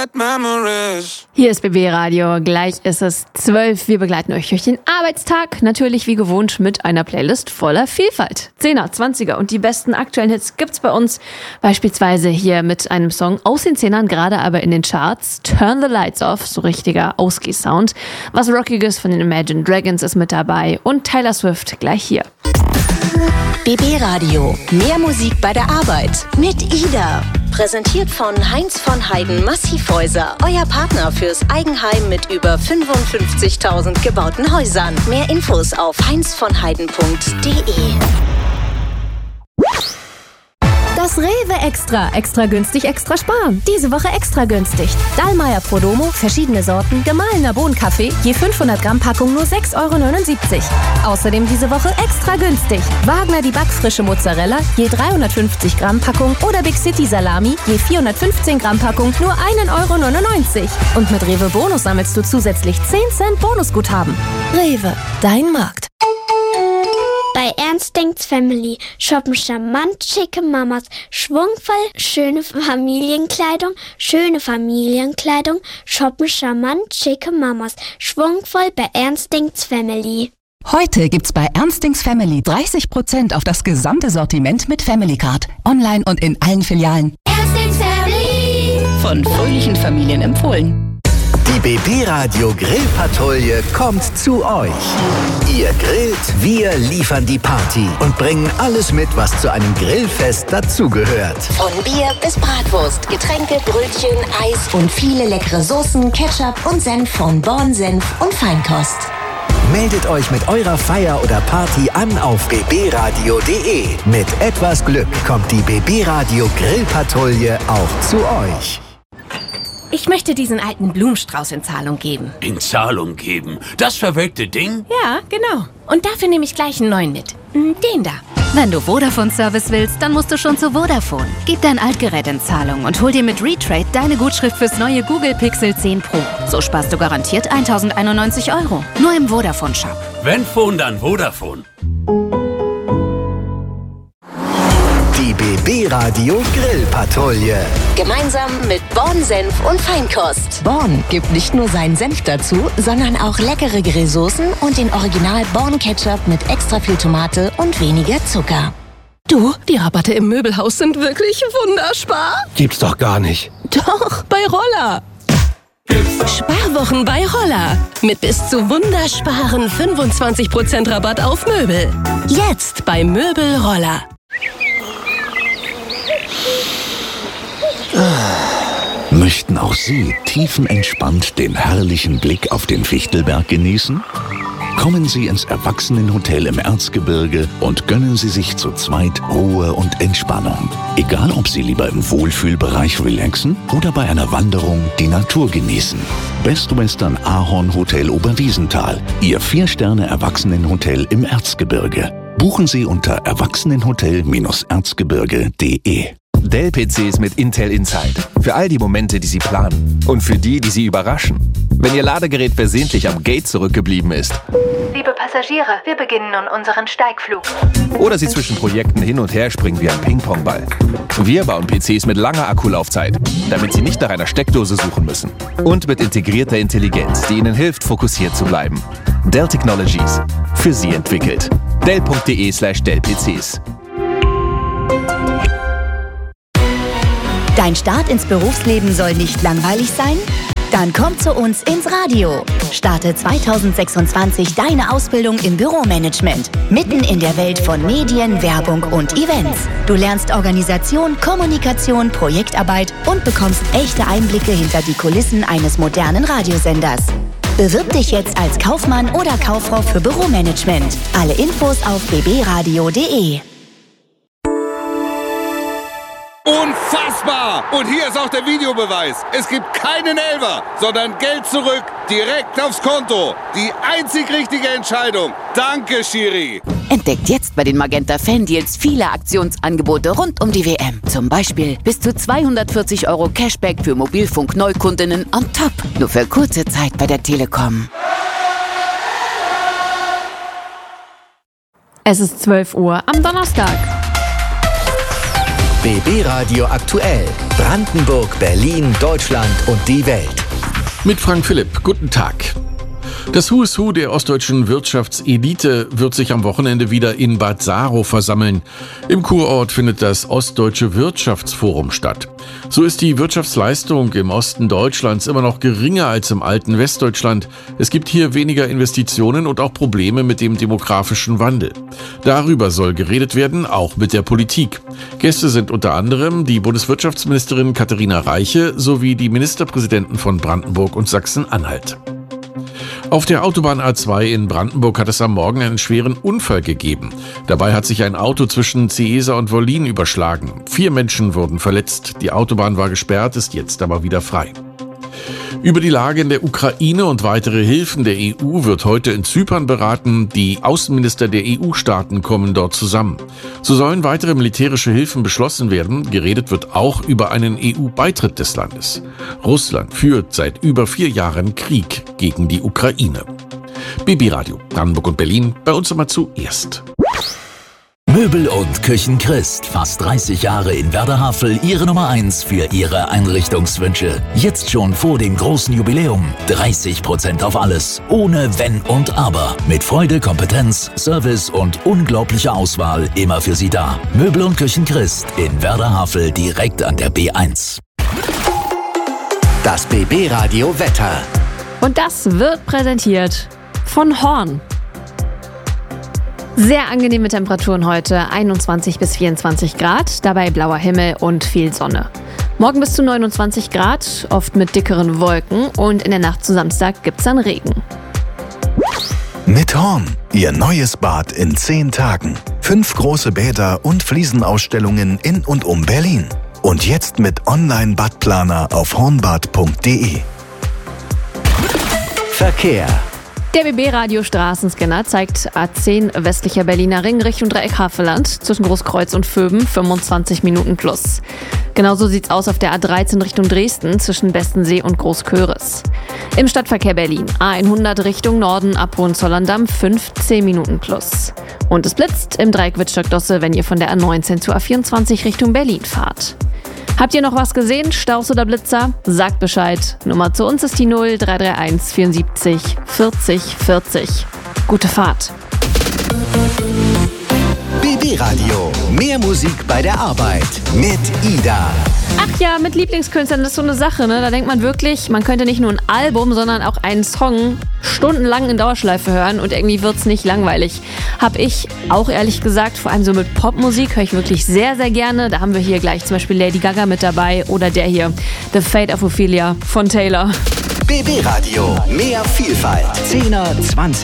bad memories. Hier ist BB Radio, gleich ist es 12. Wir begleiten euch durch den Arbeitstag, natürlich wie gewohnt mit einer Playlist voller Vielfalt. 10er, 20er und die besten aktuellen Hits gibt's bei uns. Beispielsweise hier mit einem Song aus den 10ern, gerade aber in den Charts. Turn the Lights Off, so richtiger Ausgeh-Sound. Was Rockiges von den Imagine Dragons ist mit dabei und Taylor Swift gleich hier. BB Radio. Mehr Musik bei der Arbeit. Mit Ida. Präsentiert von Heinz von Heiden Massivhäuser. Euer Partner fürs Eigenheim mit über 55.000 gebauten Häusern. Mehr Infos auf heinzvonheiden.de. Das Rewe Extra. Extra günstig, extra sparen. Diese Woche extra günstig. Dallmayr Prodomo, verschiedene Sorten, gemahlener Bohnenkaffee, je 500 Gramm Packung nur 6,79 €. Außerdem diese Woche extra günstig. Wagner die backfrische Mozzarella, je 350 Gramm Packung oder Big City Salami, je 415 Gramm Packung nur 1,99 €. Und mit Rewe Bonus sammelst du zusätzlich 10 Cent Bonusguthaben. Rewe, dein Markt. Bei Ernst denkt's Family shoppen charmant schicke Mamas, schwungvoll schöne Familienkleidung, shoppen charmant schicke Mamas, schwungvoll bei Ernst denkt's Family. Heute gibt's bei Ernstings Family 30% auf das gesamte Sortiment mit Family Card. Online und in allen Filialen. Ernstings Family. Von fröhlichen Familien empfohlen. Die BB Radio Grillpatrouille kommt zu euch. Ihr grillt, wir liefern die Party und bringen alles mit, was zu einem Grillfest dazugehört. Von Bier bis Bratwurst, Getränke, Brötchen, Eis und viele leckere Soßen, Ketchup und Senf von Born Senf und Feinkost. Meldet euch mit eurer Feier oder Party an auf bbradio.de. Mit etwas Glück kommt die BB Radio Grillpatrouille auch zu euch. Ich möchte diesen alten Blumenstrauß in Zahlung geben. In Zahlung geben? Das verwelkte Ding? Ja, genau. Und dafür nehme ich gleich einen neuen mit. Den da. Wenn du Vodafone-Service willst, dann musst du schon zu Vodafone. Gib dein Altgerät in Zahlung und hol dir mit Retrade deine Gutschrift fürs neue Google Pixel 10 Pro. So sparst du garantiert 1.091 €. Nur im Vodafone-Shop. Wenn Phone, dann Vodafone. Die BB Radio Grillpatrouille. Gemeinsam mit Born Senf und Feinkost. Born gibt nicht nur seinen Senf dazu, sondern auch leckere Grillsoßen und den Original Born Ketchup mit extra viel Tomate und weniger Zucker. Du, die Rabatte im Möbelhaus sind wirklich wunderspar. Gibt's doch gar nicht. Doch, bei Roller. Sparwochen bei Roller. Mit bis zu wundersparen 25% Rabatt auf Möbel. Jetzt bei Möbel Roller. Möchten auch Sie tiefenentspannt den herrlichen Blick auf den Fichtelberg genießen? Kommen Sie ins Erwachsenenhotel im Erzgebirge und gönnen Sie sich zu zweit Ruhe und Entspannung. Egal, ob Sie lieber im Wohlfühlbereich relaxen oder bei einer Wanderung die Natur genießen. Best Western Ahorn Hotel Oberwiesenthal, Ihr 4-Sterne-Erwachsenenhotel im Erzgebirge. Buchen Sie unter erwachsenenhotel-erzgebirge.de. Dell-PCs mit Intel Inside. Für all die Momente, die Sie planen. Und für die, die Sie überraschen. Wenn Ihr Ladegerät versehentlich am Gate zurückgeblieben ist. Liebe Passagiere, wir beginnen nun unseren Steigflug. Oder Sie zwischen Projekten hin und her springen wie ein Ping-Pong-Ball. Wir bauen PCs mit langer Akkulaufzeit, damit Sie nicht nach einer Steckdose suchen müssen. Und mit integrierter Intelligenz, die Ihnen hilft, fokussiert zu bleiben. Dell Technologies. Für Sie entwickelt. Dell.de/Dell-PCs. Dein Start ins Berufsleben soll nicht langweilig sein? Dann komm zu uns ins Radio. Starte 2026 deine Ausbildung im Büromanagement. Mitten in der Welt von Medien, Werbung und Events. Du lernst Organisation, Kommunikation, Projektarbeit und bekommst echte Einblicke hinter die Kulissen eines modernen Radiosenders. Bewirb dich jetzt als Kaufmann oder Kauffrau für Büromanagement. Alle Infos auf bbradio.de. Unfassbar! Und hier ist auch der Videobeweis. Es gibt keinen Elfer, sondern Geld zurück, direkt aufs Konto. Die einzig richtige Entscheidung. Danke, Schiri. Entdeckt jetzt bei den Magenta Fan-Deals viele Aktionsangebote rund um die WM. Zum Beispiel bis zu 240 € Cashback für Mobilfunk-Neukundinnen on top. Nur für kurze Zeit bei der Telekom. Es ist 12 Uhr am Donnerstag. BB Radio aktuell. Brandenburg, Berlin, Deutschland und die Welt. Mit Frank Philipp, guten Tag. Das Who is Who der ostdeutschen Wirtschaftselite wird sich am Wochenende wieder in Bad Saarow versammeln. Im Kurort findet das Ostdeutsche Wirtschaftsforum statt. So ist die Wirtschaftsleistung im Osten Deutschlands immer noch geringer als im alten Westdeutschland. Es gibt hier weniger Investitionen und auch Probleme mit dem demografischen Wandel. Darüber soll geredet werden, auch mit der Politik. Gäste sind unter anderem die Bundeswirtschaftsministerin Katharina Reiche sowie die Ministerpräsidenten von Brandenburg und Sachsen-Anhalt. Auf der Autobahn A2 in Brandenburg hat es am Morgen einen schweren Unfall gegeben. Dabei hat sich ein Auto zwischen Ciesa und Wollin überschlagen. 4 Menschen wurden verletzt. Die Autobahn war gesperrt, ist jetzt aber wieder frei. Über die Lage in der Ukraine und weitere Hilfen der EU wird heute in Zypern beraten. Die Außenminister der EU-Staaten kommen dort zusammen. So sollen weitere militärische Hilfen beschlossen werden. Geredet wird auch über einen EU-Beitritt des Landes. Russland führt seit über 4 Jahren Krieg gegen die Ukraine. BB Radio, Brandenburg und Berlin, bei uns immer zuerst. Möbel und Küchen Christ. Fast 30 Jahre in Werder-Havel, Ihre Nummer 1 für Ihre Einrichtungswünsche. Jetzt schon vor dem großen Jubiläum. 30% auf alles. Ohne Wenn und Aber. Mit Freude, Kompetenz, Service und unglaublicher Auswahl immer für Sie da. Möbel und Küchen Christ in Werder-Havel direkt an der B1. Das BB Radio Wetter. Und das wird präsentiert von Horn. Sehr angenehme Temperaturen heute, 21 bis 24 Grad, dabei blauer Himmel und viel Sonne. Morgen bis zu 29 Grad, oft mit dickeren Wolken und in der Nacht zu Samstag gibt's dann Regen. Mit Horn, Ihr neues Bad in 10 Tagen. 5 große Bäder und Fliesenausstellungen in und um Berlin. Und jetzt mit Online-Badplaner auf hornbad.de. Verkehr. Der BB-Radio-Straßenscanner zeigt A10 westlicher Berliner Ring Richtung Dreieck Havelland zwischen Großkreuz und Vöben 25 Minuten plus. Genauso sieht's aus auf der A13 Richtung Dresden zwischen Bestensee und Großköris. Im Stadtverkehr Berlin A100 Richtung Norden ab Hohenzollern-Damm 15 Minuten plus. Und es blitzt im Dreieck Wittstock-Dosse, wenn ihr von der A19 zur A24 Richtung Berlin fahrt. Habt ihr noch was gesehen? Staus oder Blitzer? Sagt Bescheid. Nummer zu uns ist die 0331 74 40 40. Gute Fahrt. BB Radio. Mehr Musik bei der Arbeit. Mit Ida. Ach ja, mit Lieblingskünstlern, das ist so eine Sache, ne? Da denkt man wirklich, man könnte nicht nur ein Album, sondern auch einen Song stundenlang in Dauerschleife hören und irgendwie wird's nicht langweilig. Hab ich auch ehrlich gesagt, vor allem so mit Popmusik höre ich wirklich sehr, sehr gerne. Da haben wir hier gleich zum Beispiel Lady Gaga mit dabei oder der hier, The Fate of Ophelia von Taylor. BB Radio. Mehr Vielfalt. 10er, 20er.